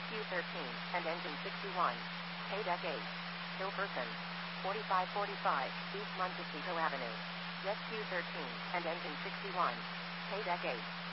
JetQ13 and engine 61. K-Deck 8. Hill person. 4545 East Montecito Avenue. JetQ13 and engine 61. K-Deck 8.